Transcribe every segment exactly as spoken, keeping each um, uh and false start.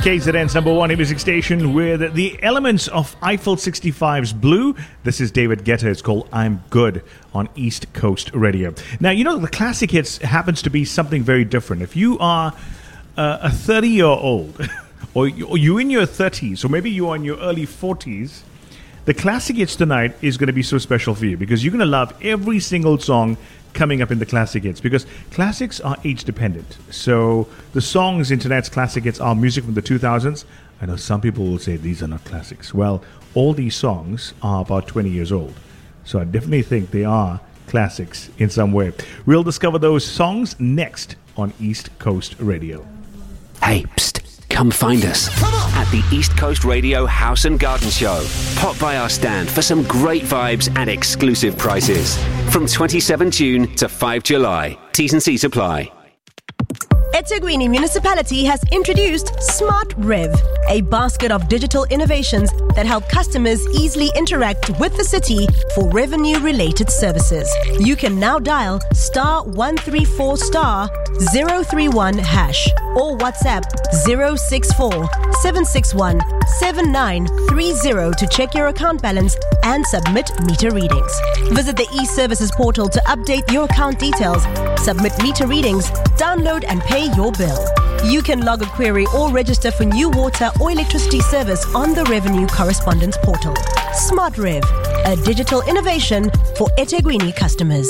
K Z N's number one music station with the elements of Eiffel sixty-five's Blue. This is David Guetta. It's called I'm Good on East Coast Radio. Now, you know, the classic hits happens to be something very different. If you are uh, a thirty-year-old, or you're in your thirties, or maybe you're in your early forties, the classic hits tonight is going to be so special for you because you're going to love every single song coming up in the classic hits, because classics are age dependent. So the songs in tonight's classic hits are music from the two thousands. I know some people will say these are not classics. Well, all these songs are about twenty years old. So I definitely think they are classics in some way. We'll discover those songs next on East Coast Radio. Hey, psst. Come find us at the East Coast Radio House and Garden Show. Pop by our stand for some great vibes and exclusive prices. From twenty-seventh of June to fifth of July. T's and C's apply. eThekwini Municipality has introduced Smart Rev, a basket of digital innovations that help customers easily interact with the city for revenue-related services. You can now dial star one three four star zero three one hash or WhatsApp zero six four seven six one seven nine three zero to check your account balance and submit meter readings. Visit the e-services portal to update your account details, submit meter readings, download and pay your bill. You can log a query or register for new water or electricity service on the Revenue Correspondence portal. Smart Rev, a digital innovation for eThekwini customers.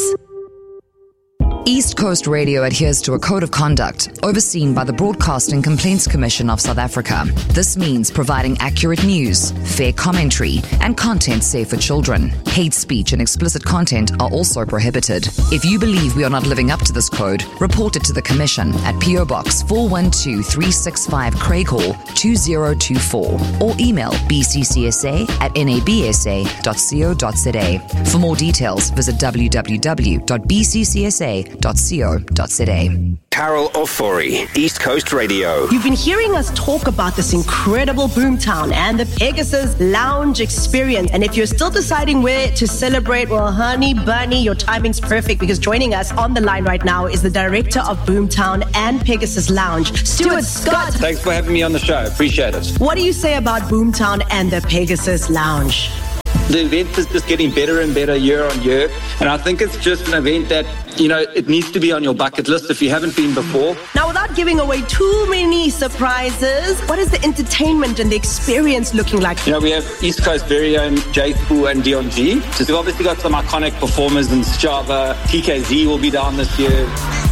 East Coast Radio adheres to a code of conduct overseen by the Broadcasting Complaints Commission of South Africa. This means providing accurate news, fair commentary, and content safe for children. Hate speech and explicit content are also prohibited. If you believe we are not living up to this code, report it to the Commission at P O Box four one two three six five Craighall two zero two four or email b c c s a at n a b s a dot co dot z a. For more details, visit w w w dot b c c s a dot co dot z a. Carol Ofori, East Coast Radio. You've been hearing us talk about this incredible Boomtown and the Pegasus Lounge experience. And if you're still deciding where to celebrate, well, honey bunny, your timing's perfect, because joining us on the line right now is the director of Boomtown and Pegasus Lounge, Stuart Scott. Thanks for having me on the show. Appreciate it. What do you say about Boomtown and the Pegasus Lounge? The event is just getting better and better year on year. And I think it's just an event that, you know, it needs to be on your bucket list if you haven't been before. Now, without giving away too many surprises, what is the entertainment and the experience looking like? You know, we have East Coast very own Jay Poo and Dion G. So we've obviously got some iconic performers in Java. T K Z will be down this year.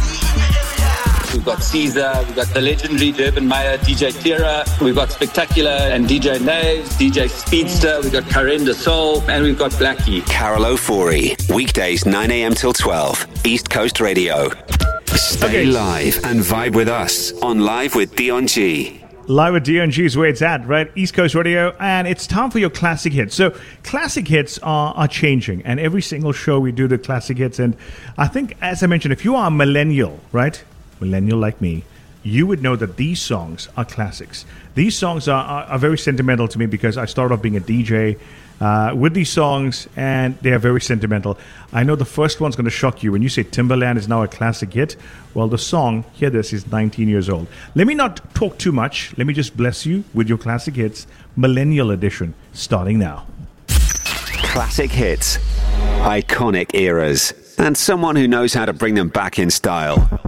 We've got Caesar, we've got the legendary Durban Mayor, D J Tira, we've got Spectacular and D J Naves, D J Speedster, we've got Karen de Soul, and we've got Blackie. Carol Ofori, weekdays nine a.m. till twelve, East Coast Radio. Stay Okay. live and vibe with us on Live with Dion G. Live with Dion G is where it's at, right? East Coast Radio, and it's time for your classic hits. So classic hits are, are changing, and every single show we do the classic hits. And I think, as I mentioned, if you are a millennial, right? Millennial like me, you would know that these songs are classics. These songs are, are, are very sentimental to me because I started off being a D J uh, with these songs, and they are very sentimental. I know the first one's going to shock you. When you say Timberland is now a classic hit, well, the song, hear this, is nineteen years old. Let me not talk too much. Let me just bless you with your classic hits, Millennial Edition, starting now. Classic hits, iconic eras, and someone who knows how to bring them back in style.